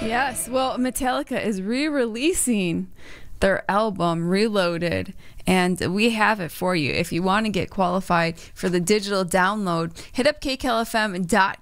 Yes, well, Metallica is re-releasing their album Reloaded, and we have it for you. If you want to get qualified for the digital download, hit up kklfm.com